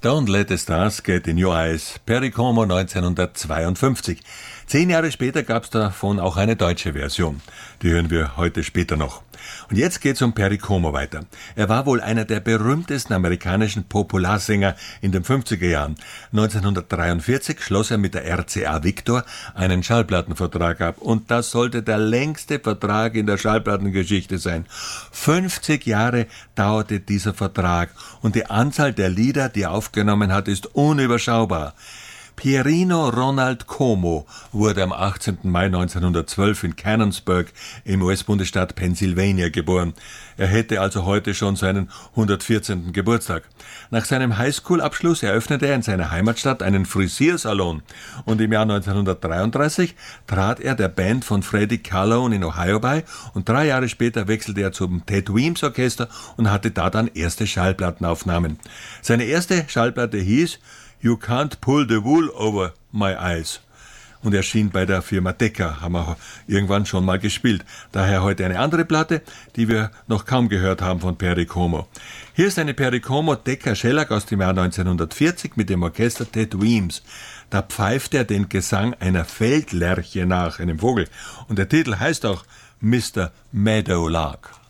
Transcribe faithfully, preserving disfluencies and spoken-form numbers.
Don't Let the Stars Get in Your Eyes, Perry Como neunzehnhundertzweiundfünfzig. Zehn Jahre später gab es davon auch eine deutsche Version. Die hören wir heute später noch. Und jetzt geht's um Perry Como weiter. Er war wohl einer der berühmtesten amerikanischen Popularsänger in den fünfziger Jahren. neunzehnhundertdreiundvierzig schloss er mit der R C A Victor einen Schallplattenvertrag ab. Und das sollte der längste Vertrag in der Schallplattengeschichte sein. fünfzig Jahre dauerte dieser Vertrag und die Anzahl der Lieder, die er aufgenommen hat, ist unüberschaubar. Pierino Ronald Como wurde am achtzehnten Mai neunzehnhundertzwölf in Canonsburg im U S-Bundesstaat Pennsylvania geboren. Er hätte also heute schon seinen hundertvierzehnten Geburtstag. Nach seinem Highschool-Abschluss eröffnete er in seiner Heimatstadt einen Frisiersalon und im Jahr neunzehnhundertdreiunddreißig trat er der Band von Freddie Calhoun in Ohio bei und drei Jahre später wechselte er zum Ted Weems Orchester und hatte da dann erste Schallplattenaufnahmen. Seine erste Schallplatte hieß You Can't Pull the Wool Over My Eyes und erschien bei der Firma Decca, haben wir irgendwann schon mal gespielt. Daher heute eine andere Platte, die wir noch kaum gehört haben von Perry Como. Hier ist eine Perry Como Decca Shellac aus dem Jahr neunzehnhundertvierzig mit dem Orchester Ted Weems. Da pfeift er den Gesang einer Feldlerche nach, einem Vogel. Und der Titel heißt auch Mister Meadowlark.